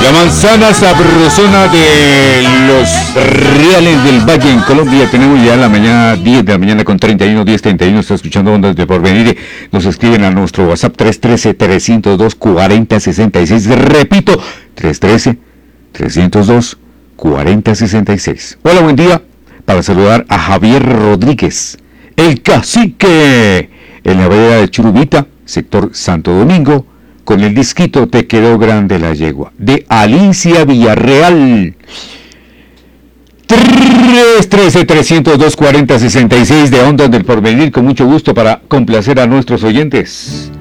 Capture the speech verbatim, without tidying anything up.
La manzana sabrosona de los Reales del Valle en Colombia. Tenemos ya la mañana, diez de la mañana con treinta y uno, diez treinta y uno. Está escuchando Ondas de Porvenir. Nos escriben a nuestro WhatsApp tres uno tres, tres cero dos, cuatro cero seis seis. Repito, tres uno tres, tres cero dos, cuatro cero seis seis. Hola, buen día. Para saludar a Javier Rodríguez, el cacique, en la vereda de Churubita, sector Santo Domingo, con el disquito Te quedó grande la yegua, de Alicia Villarreal. tres uno tres, tres cero dos, cuatro cero seis seis de Ondas del Porvenir, con mucho gusto para complacer a nuestros oyentes.